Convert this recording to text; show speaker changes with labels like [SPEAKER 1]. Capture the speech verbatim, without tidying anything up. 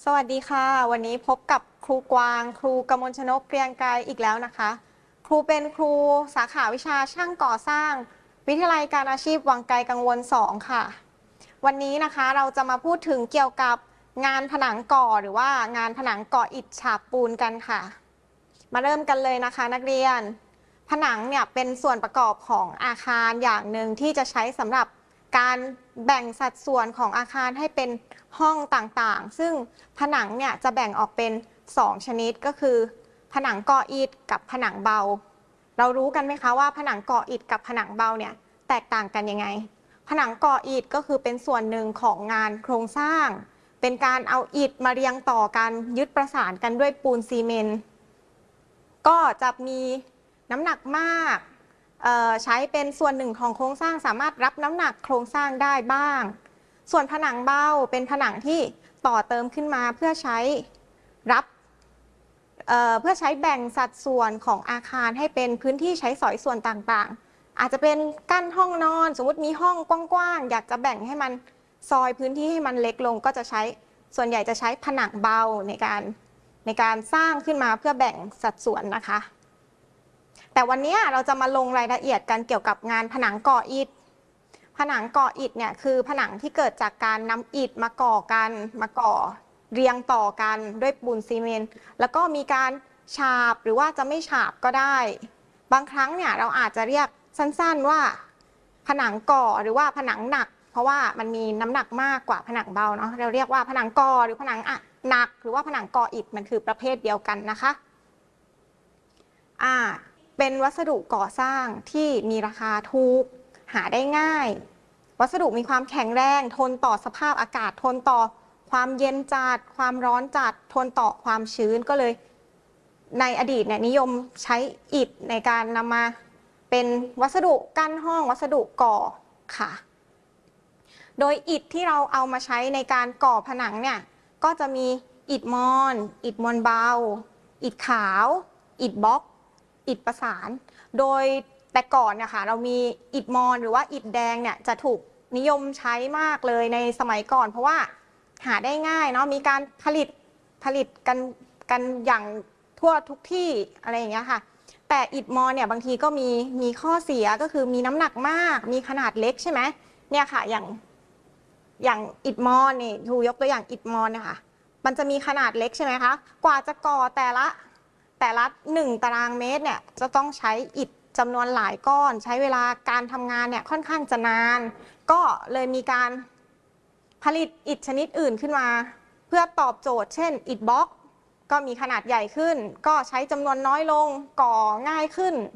[SPEAKER 1] สวัสดีค่ะวันนี้พบกับครูกวางครูกมลชนกเกรียงไกรอีกแล้วนะคะครูเป็นครูสาขาวิชาช่างก่อสร้าง วิทยาลัยการอาชีพวังไกลกังวลสองค่ะวันนี้นะคะเราจะมาพูดถึงเกี่ยวกับงานผนังก่อหรือว่างานผนังก่ออิฐฉาบปูนกันค่ะมาเริ่มกันเลยนะคะนักเรียนผนังเนี่ยเป็นส่วนประกอบของอาคารอย่างหนึ่งที่จะใช้สำหรับการแบ่งสัดส่วนของอาคารให้เป็นห้องต่างๆซึ่งผนังเนี่ยจะแบ่งออกเป็นสองชนิดก็คือผนังก่ออิฐกับผนังเบาเรารู้กันไหมคะว่าผนังก่ออิฐกับผนังเบาเนี่ยแตกต่างกันยังไงผนังก่ออิฐก็คือเป็นส่วนหนึ่งของงานโครงสร้างเป็นการเอาอิฐมาเรียงต่อกันยึดประสานกันด้วยปูนซีเมนต์ก็จะมีน้ำหนักมากใช้เป็นส่วนหนึ่งของโครงสร้างสามารถรับน้ำหนักโครงสร้างได้บ้างส่วนผนังเบาเป็นผนังที่ต่อเติมขึ้นมาเพื่อใช้รับเเพื่อใช้แบ่งสัดส่วนของอาคารให้เป็นพื้นที่ใช้สอยส่วนต่างๆอาจจะเป็นกั้นห้องนอนสมมติมีห้องกว้างๆอยากจะแบ่งให้มันซอยพื้นที่ให้มันเล็กลงก็จะใช้ส่วนใหญ่จะใช้ผนังเบาในการในการสร้างขึ้นมาเพื่อแบ่งสัดส่วนนะคะแต่วันนี้เราจะมาลงรายละเอียดกันเกี่ยวกับงานผนังก่ออิฐผนังก่ออิฐเนี่ยคือผนังที่เกิดจากการนำอิฐมาก่อกันมาก่อเรียงต่อกันด้วยปูนซีเมนต์แล้วก็มีการฉาบหรือว่าจะไม่ฉาบก็ได้บางครั้งเนี่ยเราอาจจะเรียกสั้นๆว่าผนังก่อหรือว่าผนังหนักเพราะว่ามันมีน้ำหนักมากกว่าผนังเบาเนาะเราเรียกว่าผนังก่อหรือผนังหนักหรือว่าผนังก่ออิฐมันคือประเภทเดียวกันนะคะอ่าเป็นวัสดุก่อสร้างที่มีราคาถูกหาได้ง่ายวัสดุมีความแข็งแรงทนต่อสภาพอากาศทนต่อความเย็นจัดความร้อนจัดทนต่อความชื้นก็เลยในอดีตเนี่ยนิยมใช้อิฐในการนำมาเป็นวัสดุกั้นห้องวัสดุก่อค่ะโดยอิฐที่เราเอามาใช้ในการก่อผนังเนี่ยก็จะมีอิฐมอนอิฐมอนเบาอิฐขาวอิฐบล็อกอิฐประสานโดยแต่ก่อนเนี่ยค่ะเรามีอิฐมอนหรือว่าอิฐแดงเนี่ยจะถูกนิยมใช้มากเลยในสมัยก่อนเพราะว่าหาได้ง่ายเนาะมีการผลิตผลิตกันกันอย่างทั่วทุกที่อะไรอย่างเงี้ยค่ะแต่อิฐมอนเนี่ยบางทีก็มีมีข้อเสียก็คือมีน้ำหนักมากมีขนาดเล็กใช่ไหมเนี่ยค่ะอย่างอย่างอิฐมอนนี่ทูยกตัวอย่างอิฐมอนเนี่ยค่ะมันจะมีขนาดเล็กใช่ไหมคะกว่าจะก่อแต่ละแต่ละหนึ่งตารางเมตรเนี่ยจะต้องใช้อิฐจำนวนหลายก้อนใช้เวลาการทำงานเนี่ยค่อนข้างจะนานก็เลยมีการผลิตอิฐชนิดอื่นขึ้นมาเพื่อตอบโจทย์เช่นอิฐบล็อกก็มีขนาดใหญ่ขึ้นก็ใช้จำนวนน้อยลงก่อง่ายขึ้น